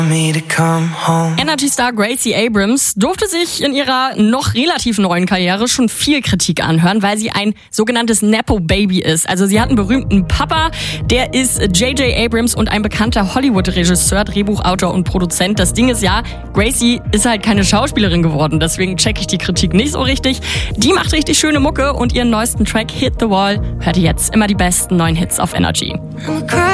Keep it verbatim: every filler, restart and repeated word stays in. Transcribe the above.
Energy-Star Gracie Abrams durfte sich in ihrer noch relativ neuen Karriere schon viel Kritik anhören, weil sie ein sogenanntes Nepo-Baby ist. Also sie hat einen berühmten Papa, der ist J J Abrams und ein bekannter Hollywood-Regisseur, Drehbuchautor und Produzent. Das Ding ist ja, Gracie ist halt keine Schauspielerin geworden, deswegen checke ich die Kritik nicht so richtig. Die macht richtig schöne Mucke und ihren neuesten Track Hit the Wall hört ihr jetzt. Immer die besten neuen Hits auf Energy.